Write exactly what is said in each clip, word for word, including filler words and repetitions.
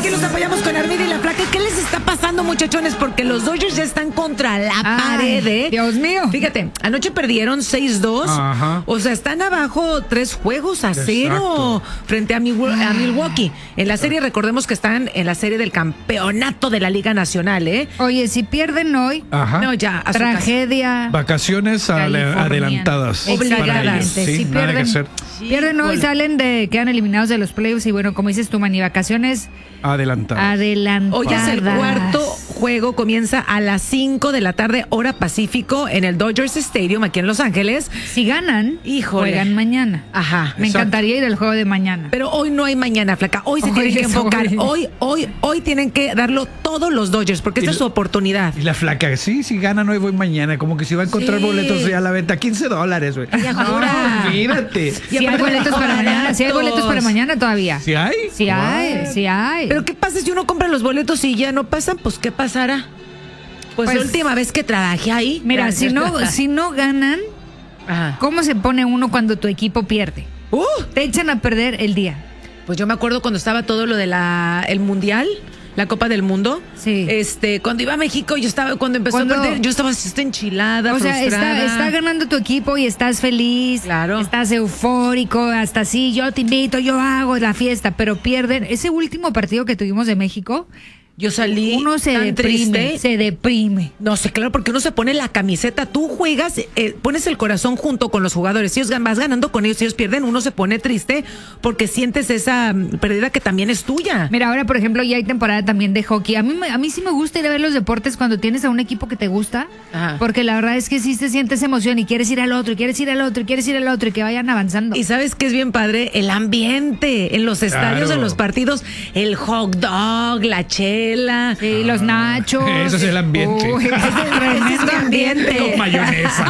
aquí los apoyamos con Armida y la Flaca. ¿Qué les está pasando, muchachones? Porque los Dodgers ya están contra la Ay, pared, ¿eh? Dios mío. Fíjate, anoche perdieron seis dos. Ajá. O sea, están abajo tres juegos a cero frente a, Mil- a Milwaukee. En la serie, recordemos que están en la serie del campeonato de la Liga Nacional, ¿eh? Oye, si pierden hoy, Ajá. No, ya, a su casa. tragedia. Vacaciones ale- Californiana. adelantadas. Obligadas. para ellos. Sí, Sí, nada que pierden. hacer. Pierden hoy, Híjole. salen de, quedan eliminados de los playoffs y bueno, como dices tú, Mani, vacaciones Adelantadas. adelantadas. Hoy es el cuarto juego, comienza a las cinco de la tarde, hora Pacífico, en el Dodgers Stadium, aquí en Los Ángeles. Si ganan, Híjole. juegan mañana. Ajá. Me Exacto. encantaría ir al juego de mañana. Pero hoy no hay mañana, Flaca. Hoy se Hoy tienen que es enfocar. hoy. Hoy, hoy, hoy tienen que darlo todos los Dodgers, porque esta Y es su la- oportunidad. Y la Flaca, sí, si ganan hoy voy mañana. Como que si va a encontrar Sí. boletos ya a la venta. quince dólares, güey. Ella jura. No, olvídate. Y Si hay aparte boletos para baratos. mañana, si hay boletos para mañana todavía. ¿Sí hay? Sí hay, Wow. sí hay. Pero ¿qué pasa si uno compra los boletos y ya no pasan? Pues ¿qué pasará? Pues, Pues- la última vez que trabajé ahí. Mira, si no, si no ganan, Ajá. ¿cómo se pone uno cuando tu equipo pierde? Uh, Te echan a perder el día. pues yo me acuerdo cuando estaba todo lo de la el mundial, la Copa del Mundo. Sí. Este, cuando iba a México, yo estaba, cuando empezó Cuando- a perder, yo estaba así, enchilada, O sea, frustrada. está, está ganando tu equipo y estás feliz. Claro. Estás eufórico, hasta así, yo te invito, yo hago la fiesta, pero pierden. Ese último partido que tuvimos de México, Yo salí uno se tan deprime, triste. se deprime. No sé, claro, porque uno se pone la camiseta, tú juegas, eh, pones el corazón junto con los jugadores, si ellos gan- vas ganando con ellos, si ellos pierden, uno se pone triste porque sientes esa mm, pérdida que también es tuya. Mira, ahora, por ejemplo, ya hay temporada también de hockey. A mí, me- a mí sí me gusta ir a ver los deportes cuando tienes a un equipo que te gusta, Ajá. porque la verdad es que sí te sientes emoción y quieres ir al otro, y quieres ir al otro, y quieres ir al otro, y que vayan avanzando. Y sabes que es bien padre el ambiente en los estadios, Claro. en los partidos, el hot dog, la chela. Sí, los nachos. Ese es el ambiente. Uy, ese es tremendo Ese es mi ambiente. Con mayonesa.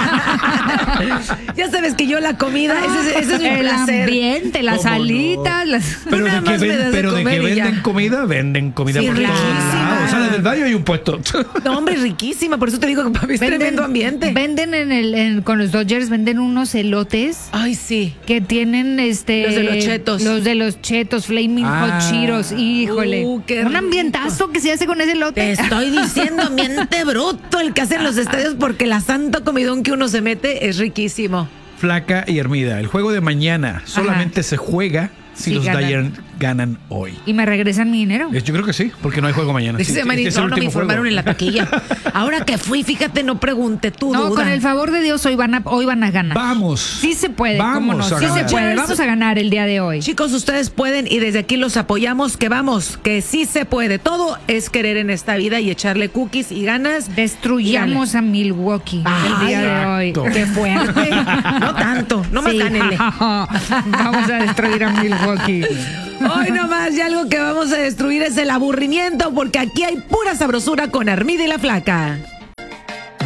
Ya sabes que yo la comida, ese, es- ese es mi el placer. ambiente, las ¿Cómo no? alitas, las... Pero nada de que, más me ven- das de pero de que comer y ya. venden comida, venden comida Sí, por todos riquísima. lados. O sea, desde el valle hay un puesto. No, hombre, riquísima, por eso te digo que para mí es tremendo ambiente. Venden en el, en- con los Dodgers, venden unos elotes Ay, sí. que tienen este Los de los chetos. los de los chetos, Flaming Ah. Hot Cheetos, híjole. Uh, qué un rico. ambientazo que se hace con ese Te elote. estoy diciendo, ambiente bruto el que hacen los estadios porque la santa comidón que uno se mete es riquísimo. Flaca y Hermida. El juego de mañana solamente se juega si Sí, los ganan. Dodgers ganan hoy. Y me regresan mi dinero. Eh, Yo creo que sí, porque no hay juego mañana. Dice Sí, Manny, este es el no, no me último informaron juego. en la taquilla. Ahora que fui, fíjate, no pregunté tú, No, duda. con el favor de Dios hoy van a hoy van a ganar. Vamos. Sí se puede, Vamos cómo no, a sí se ganar. puede. Vamos a ganar el día de hoy. Chicos, ustedes pueden y desde aquí los apoyamos, que vamos, que sí se puede. Todo es querer en esta vida y echarle cookies y ganas. Destruyamos a Milwaukee el día de hoy. exacto. Qué fuerte. No tanto, no más Sí. gánenle. Vamos a destruir a Milwaukee. Hoy nomás, y algo que vamos a destruir es el aburrimiento, porque aquí hay pura sabrosura con Armida y la Flaca.